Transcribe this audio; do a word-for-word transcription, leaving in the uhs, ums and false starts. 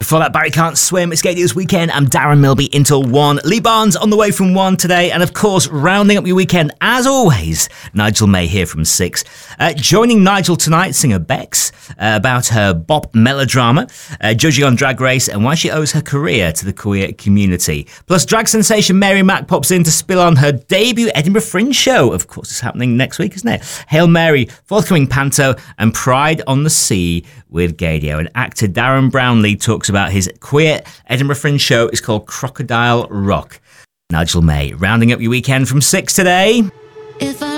before that, Barry Can't Swim. It's Gaydia's Weekend. I'm Darren Milby until one. Lee Barnes on the way from one today. And of course, rounding up your weekend, as always, Nigel May here from six. Uh, joining Nigel tonight, singer Bex, uh, about her bop melodrama, uh, judging on Drag Race, and why she owes her career to the queer community. Plus, drag sensation Mary Mack pops in to spill on her debut Edinburgh Fringe show. Of course, it's happening next week, isn't it? Hail Mary, forthcoming panto, and Pride on the Sea with Gaydia. And actor Darren Brownlee talks about his queer Edinburgh Fringe show. It's called Crocodile Rock. Nigel May, rounding up your weekend from six today. If I